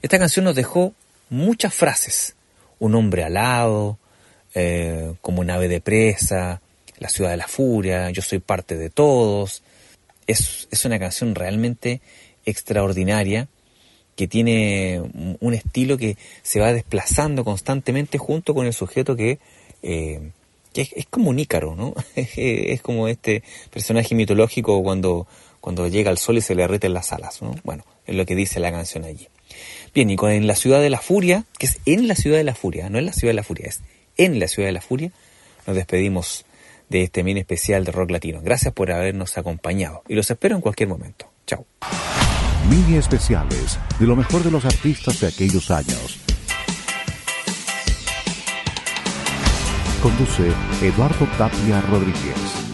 Esta canción nos dejó muchas frases. Un hombre alado, como un ave de presa, la ciudad de la furia, yo soy parte de todos. Es una canción realmente extraordinaria que tiene un estilo que se va desplazando constantemente junto con el sujeto que es como un Ícaro, ¿no? Es como este personaje mitológico cuando llega al sol y se le derriten las alas, ¿no? Bueno, es lo que dice la canción allí. Bien, y con En la ciudad de la furia, que es en la ciudad de la furia, no en la ciudad de la furia, es en la ciudad de la furia, nos despedimos de este mini especial de rock latino. Gracias por habernos acompañado y los espero en cualquier momento. Chao. Mini especiales de lo mejor de los artistas de aquellos años. Conduce Eduardo Tapia Rodríguez.